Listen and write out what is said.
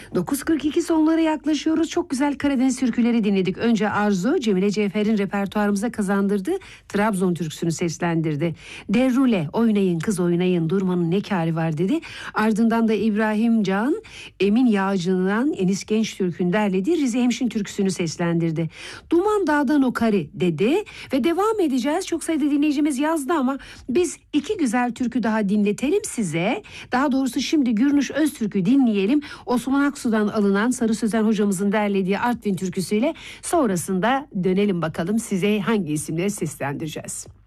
9.42 sonlara yaklaşıyoruz. Çok güzel Karadeniz türküleri dinledik. Önce Arzu, Cemile Cevher'in repertuarımıza kazandırdığı Trabzon türküsünü seslendirdi. Derrule, oynayın kız oynayın, durmanın ne kârı var dedi. Ardından da İbrahim Can, Emin Yağcı'ndan Enis Genç Türk'ün derlediği Rize Hemşin türküsünü seslendirdi. Duman dağdan o karı dedi ve devam edeceğiz. Çok sayıda dinleyicimiz yazdı ama biz iki güzel türkü daha dinletelim size. Daha doğrusu şimdi Gürnüş Öztürk'ü dinleyelim. Osman Aksu'dan alınan Sarı Sözen hocamızın derlediği Artvin türküsüyle sonrasında dönelim bakalım size hangi isimleri seslendireceğiz.